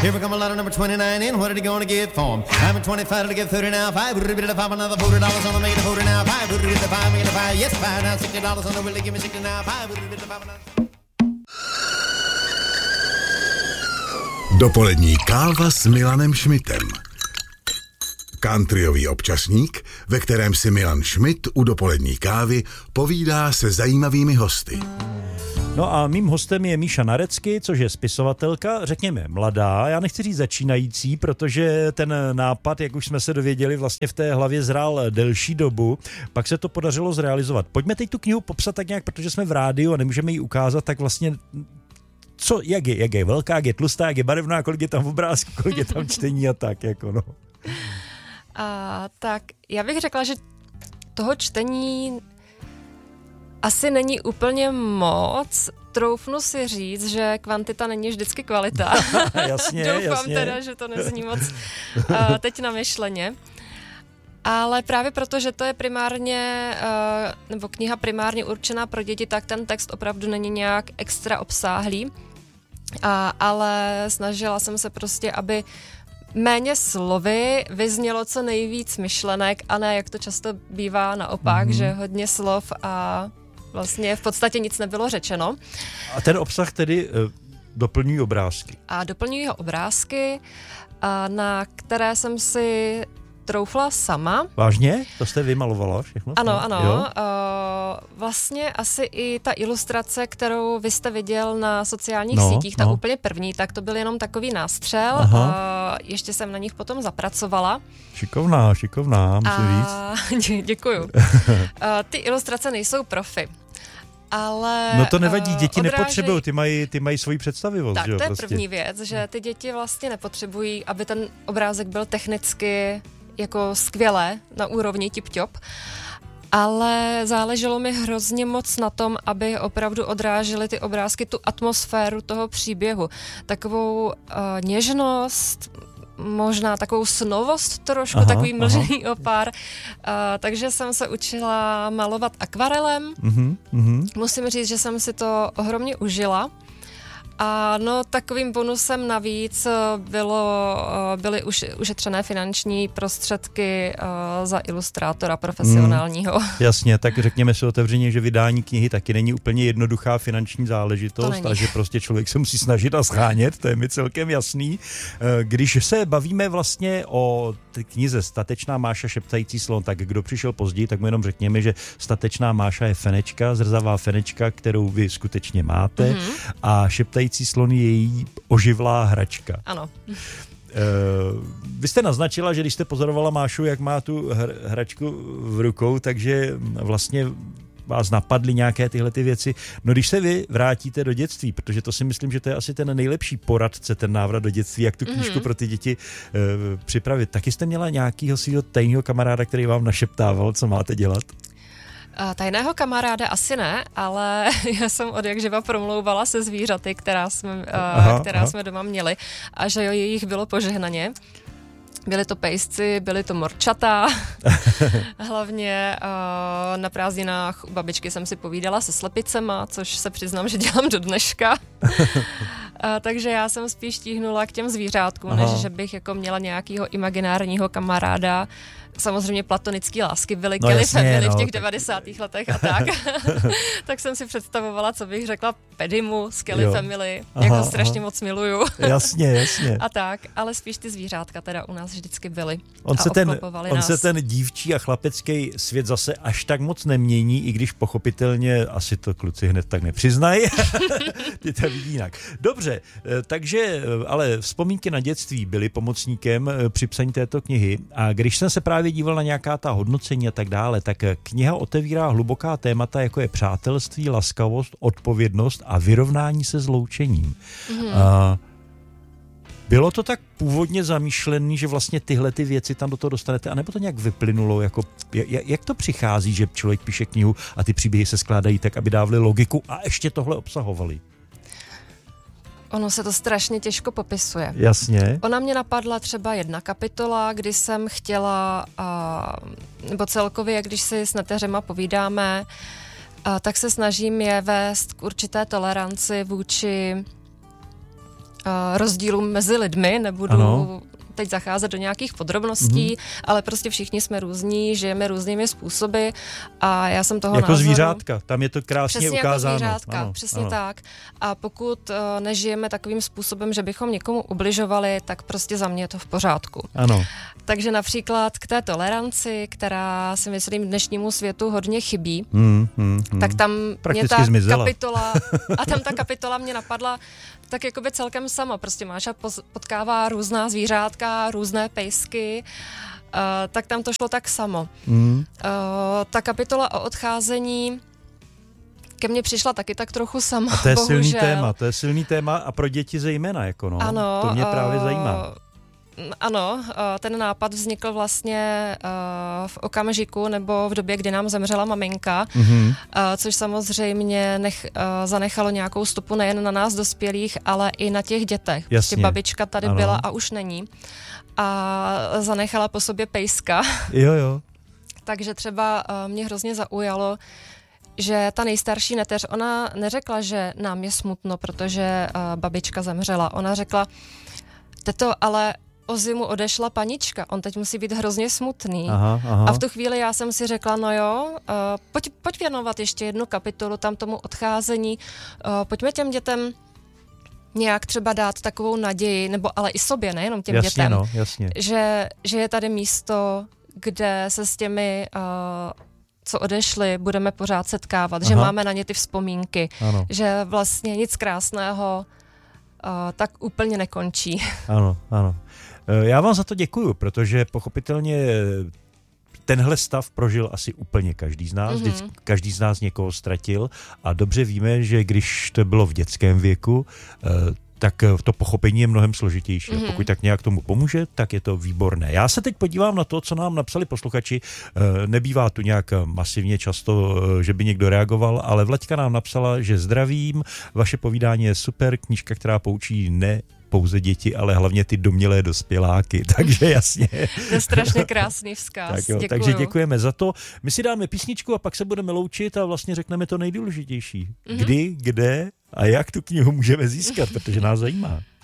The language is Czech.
Here we come a letter number 29 in. What are you going to get for 'em? I'm a 25 to get 30 now. 5 would be the 5 another $40 on the make the 40 now. 5 would be the 5 make the 5. Yes, 5 now $60 on the will give me 60 now. 5 would be the 5 another. Dopolední káva s Milanem Šmitem. Countryový občasník, ve kterém si Milan Šmit u dopolední kávy povídá se zajímavými hosty. No a mým hostem je Míša Narecky, což je spisovatelka, řekněme mladá, já nechci říct začínající, protože ten nápad, jak už jsme se dověděli, vlastně v té hlavě zrál delší dobu, pak se to podařilo zrealizovat. Pojďme teď tu knihu popsat tak nějak, protože jsme v rádiu a nemůžeme ji ukázat, tak vlastně jak je velká, jak je tlustá, jak je barevná, kolik je tam obrázků, kolik je tam čtení a tak, jako no. Tak já bych řekla, že toho čtení asi není úplně moc. Troufnu si říct, že kvantita není vždycky kvalita. Jasně, Doufám teda, že to nezní moc teď na myšleně. Ale právě proto, že to je primárně, nebo kniha primárně určená pro děti, tak ten text opravdu není nějak extra obsáhlý. Ale snažila jsem se prostě, aby méně slovy vyznělo co nejvíc myšlenek a ne, jak to často bývá naopak, že hodně slov a vlastně v podstatě nic nebylo řečeno. A ten obsah tedy doplňují obrázky. A doplňují ho obrázky, na které jsem si troufla sama. Vážně? To jste vymalovala všechno? Ano. Vlastně asi i ta ilustrace, kterou vy jste viděl na sociálních sítích, ta úplně první, tak to byl jenom takový nástřel. Ještě jsem na nich potom zapracovala. Šikovná, musím říct. Děkuju. Ty ilustrace nejsou profi. Ale no to nevadí, děti nepotřebují, ty mají svoji představivost. Tak jo, to je prostě. První věc, že ty děti vlastně nepotřebují, aby ten obrázek byl technicky jako skvěle na úrovni tip-top, ale záleželo mi hrozně moc na tom, aby opravdu odrážely ty obrázky tu atmosféru toho příběhu. Takovou něžnost, možná takovou snovost trošku, takový mlžený opár. Takže jsem se učila malovat akvarelem. Musím říct, že jsem si to ohromně užila. A no, takovým bonusem navíc byly ušetřené finanční prostředky za ilustrátora profesionálního. Jasně, tak řekněme si otevřeně, že vydání knihy taky není úplně jednoduchá finanční záležitost a že prostě člověk se musí snažit a schánět, to je mi celkem jasný. Když se bavíme vlastně o knize Statečná Máša šeptající slon, tak kdo přišel později, tak mu jenom řekněme, že Statečná Máša je fenečka, zrzavá fenečka, kterou vy skutečně máte a šeptající slon je její oživlá hračka. Ano. Vy jste naznačila, že když jste pozorovala Mášu, jak má tu hračku v rukou, takže vlastně vás napadly nějaké tyhle ty věci. No když se vy vrátíte do dětství, protože to si myslím, že to je asi ten nejlepší poradce, ten návrat do dětství, jak tu knížku pro ty děti připravit. Taky jste měla nějakýho svýho tajného kamaráda, který vám našeptával, co máte dělat? Tajného kamaráda asi ne, ale já jsem odjakživa promlouvala se zvířaty, která jsme doma měli a že jejich bylo požehnaně. Byli to pejsci, byli to morčata. Hlavně na prázdninách u babičky jsem si povídala se slepicema, což se přiznám, že dělám do dneška. Takže já jsem spíš tíhnula k těm zvířátkům, než že bych jako měla nějakého imaginárního kamaráda. Samozřejmě platonický lásky byly Kelly Family v těch 90. letech a tak. Tak jsem si představovala, co bych řekla Pedimu z Kelly Family, jako strašně moc miluju. Jasně. A tak, ale spíš ty zvířátka teda u nás vždycky byly. On se ten dívčí a chlapecký svět zase až tak moc nemění, i když pochopitelně asi to kluci hned tak nepřiznají. Ty to vidí jinak. Dobře, takže ale vzpomínky na dětství byly pomocníkem při psaní této knihy a když jsem se právě díval na nějaká ta hodnocení a tak dále, tak kniha otevírá hluboká témata, jako je přátelství, laskavost, odpovědnost a vyrovnání se s loučením. Bylo to tak původně zamýšlený, že vlastně tyhle ty věci tam do toho dostanete, anebo to nějak vyplynulo? Jako, jak to přichází, že člověk píše knihu a ty příběhy se skládají tak, aby dávaly logiku a ještě tohle obsahovaly? Ono se to strašně těžko popisuje. Jasně. Ona mě napadla třeba jedna kapitola, kdy jsem chtěla, nebo celkově, když si s neteřema povídáme, tak se snažím je vést k určité toleranci vůči rozdílům mezi lidmi, nebudu teď zacházet do nějakých podrobností, ale prostě všichni jsme různí, žijeme různými způsoby a já jsem toho jako názoru... zvířátka, tam je to krásně přesně ukázáno. Jako zvířátka, ano, přesně ano. tak. A pokud nežijeme takovým způsobem, že bychom někomu ubližovali, tak prostě za mě je to v pořádku. Ano. Takže například k té toleranci, která si myslím dnešnímu světu hodně chybí, tak tam prakticky mě ta zmizela. kapitola, a tam ta kapitola mě napadla tak jakoby celkem sama. Prostě Máša potkává různá zvířátka, různé pejsky, tak tam to šlo tak samo. Ta kapitola o odcházení ke mně přišla taky tak trochu sama. A to je bohužel. silný téma a pro děti zejména, jako no. Ano, to mě právě zajímá. Ano, ten nápad vznikl vlastně v okamžiku nebo v době, kdy nám zemřela maminka, což samozřejmě zanechalo nějakou stopu nejen na nás dospělých, ale i na těch dětech. Prostě babička tady byla a už není. A zanechala po sobě pejska. Jo. Takže třeba mě hrozně zaujalo, že ta nejstarší neteř, ona neřekla, že nám je smutno, protože babička zemřela. Ona řekla, teto, ale o zimu odešla panička, on teď musí být hrozně smutný. Aha. A v tu chvíli já jsem si řekla, no jo, pojď věnovat ještě jednu kapitolu tam tomu odcházení, pojďme těm dětem nějak třeba dát takovou naději, nebo ale i sobě, nejenom těm dětem, jasně. Že je tady místo, kde se s těmi co odešli, budeme pořád setkávat, že máme na ně ty vzpomínky, že vlastně nic krásného tak úplně nekončí. Ano. Já vám za to děkuju, protože pochopitelně tenhle stav prožil asi úplně každý z nás. Každý z nás někoho ztratil a dobře víme, že když to bylo v dětském věku, tak to pochopení je mnohem složitější. A pokud tak nějak tomu pomůže, tak je to výborné. Já se teď podívám na to, co nám napsali posluchači. Nebývá tu nějak masivně často, že by někdo reagoval, ale Vlaďka nám napsala, že zdravím, vaše povídání je super, knížka, která poučí ne pouze děti, ale hlavně ty domělé dospěláky, takže jasně. To je strašně krásný vzkaz. Takže děkujeme za to. My si dáme písničku a pak se budeme loučit a vlastně řekneme to nejdůležitější. Kdy, kde a jak tu knihu můžeme získat, protože nás zajímá.